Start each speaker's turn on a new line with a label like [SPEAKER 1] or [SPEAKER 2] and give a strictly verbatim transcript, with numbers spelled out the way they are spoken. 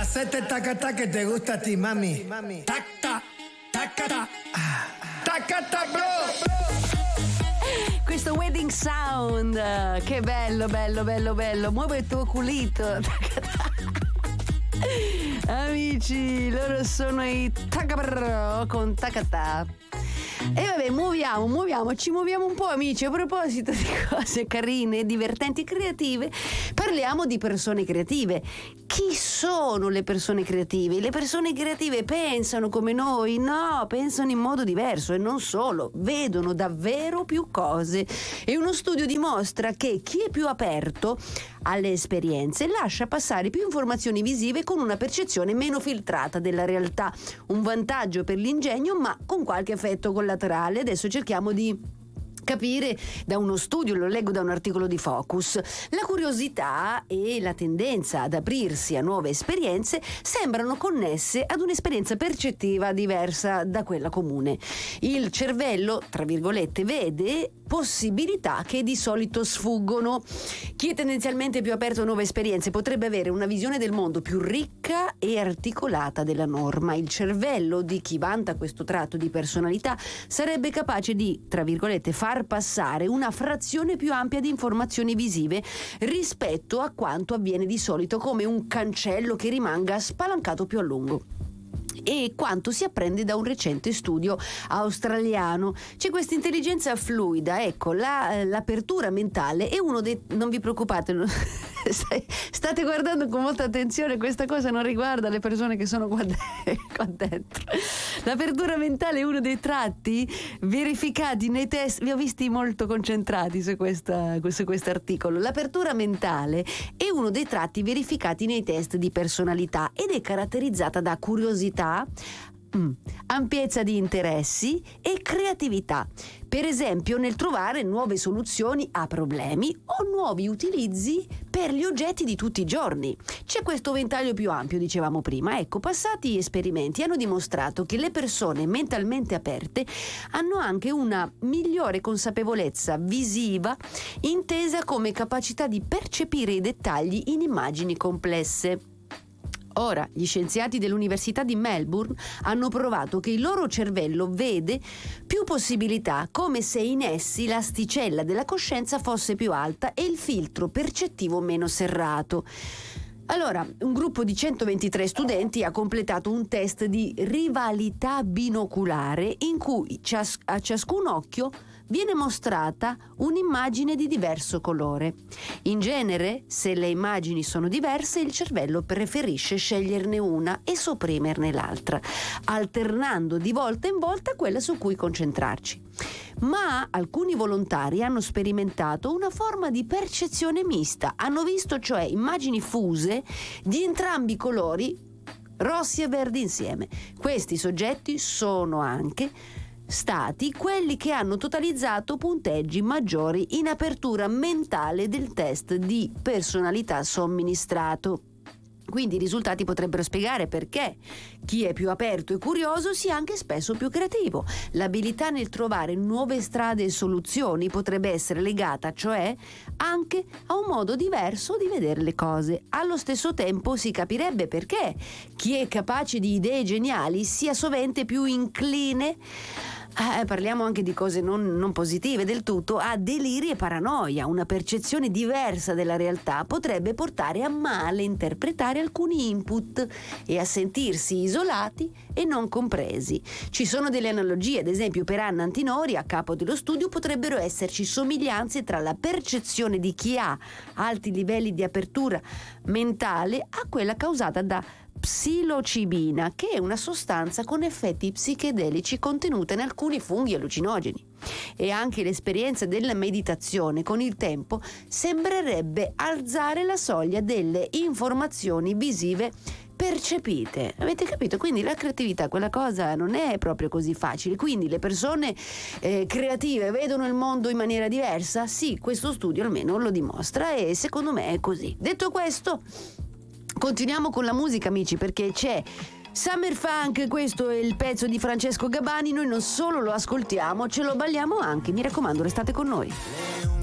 [SPEAKER 1] Hacete tacata que te gusta a ti, mami. Taca, tacata, tacata, bro.
[SPEAKER 2] Questo wedding sound, che bello, bello, bello, bello. Muove il tuo culito. Amici, loro sono i Takabro con Takata. E vabbè, muoviamo, muoviamo, ci muoviamo un po', amici. A proposito di cose carine, divertenti, creative, parliamo di persone creative. Chi sono le persone creative? Le persone creative pensano come noi? No, pensano in modo diverso e non solo, vedono davvero più cose. E uno studio dimostra che chi è più aperto alle esperienze lascia passare più informazioni visive con una percezione meno filtrata della realtà. Un vantaggio per l'ingegno, ma con qualche effetto collaterale. Adesso cerchiamo di capire da uno studio, lo leggo da un articolo di Focus. La curiosità e la tendenza ad aprirsi a nuove esperienze sembrano connesse ad un'esperienza percettiva diversa da quella comune. Il cervello, tra virgolette, vede possibilità che di solito sfuggono. Chi è tendenzialmente più aperto a nuove esperienze potrebbe avere una visione del mondo più ricca e articolata della norma. Il cervello di chi vanta questo tratto di personalità sarebbe capace di, tra virgolette, far passare una frazione più ampia di informazioni visive rispetto a quanto avviene di solito, come un cancello che rimanga spalancato più a lungo. E quanto si apprende da un recente studio australiano. C'è questa intelligenza fluida, ecco, la, l'apertura mentale è uno dei... Non vi preoccupate, non, state guardando con molta attenzione, questa cosa non riguarda le persone che sono qua, de- qua dentro. L'apertura mentale è uno dei tratti verificati nei test, vi ho visti molto concentrati su questa, su questo articolo. L'apertura mentale è uno dei tratti verificati nei test di personalità ed è caratterizzata da curiosità, Mm. ampiezza di interessi e creatività, per esempio nel trovare nuove soluzioni a problemi o nuovi utilizzi per gli oggetti di tutti i giorni. C'è questo ventaglio più ampio, dicevamo prima. Ecco, passati esperimenti hanno dimostrato che le persone mentalmente aperte hanno anche una migliore consapevolezza visiva, intesa come capacità di percepire i dettagli in immagini complesse. Ora, gli scienziati dell'Università di Melbourne hanno provato che il loro cervello vede più possibilità, come se in essi l'asticella della coscienza fosse più alta e il filtro percettivo meno serrato. Allora, un gruppo di centoventitré studenti ha completato un test di rivalità binoculare in cui cias- a ciascun occhio viene mostrata un'immagine di diverso colore. In genere, se le immagini sono diverse, il cervello preferisce sceglierne una e sopprimerne l'altra, alternando di volta in volta quella su cui concentrarci. Ma alcuni volontari hanno sperimentato una forma di percezione mista, hanno visto cioè immagini fuse di entrambi i colori, rossi e verdi insieme. Questi soggetti sono anche stati quelli che hanno totalizzato punteggi maggiori in apertura mentale del test di personalità somministrato. Quindi i risultati potrebbero spiegare perché chi è più aperto e curioso sia anche spesso più creativo. L'abilità nel trovare nuove strade e soluzioni potrebbe essere legata, cioè, anche a un modo diverso di vedere le cose. Allo stesso tempo si capirebbe perché chi è capace di idee geniali sia sovente più incline, Eh, parliamo anche di cose non, non positive del tutto, a deliri e paranoia. Una percezione diversa della realtà potrebbe portare a male interpretare alcuni input e a sentirsi isolati e non compresi. Ci sono delle analogie, ad esempio per Anna Antinori, a capo dello studio, potrebbero esserci somiglianze tra la percezione di chi ha alti livelli di apertura mentale a quella causata da psilocibina, che è una sostanza con effetti psichedelici contenuta in alcuni funghi allucinogeni. E anche l'esperienza della meditazione con il tempo sembrerebbe alzare la soglia delle informazioni visive percepite. Avete capito? Quindi la creatività, quella cosa non è proprio così facile. Quindi le persone eh, creative vedono il mondo in maniera diversa? Sì, questo studio almeno lo dimostra e secondo me è così. Detto questo, continuiamo con la musica, amici, perché c'è Summer Funk, questo è il pezzo di Francesco Gabbani. Noi non solo lo ascoltiamo, ce lo balliamo anche. Mi raccomando, restate con noi.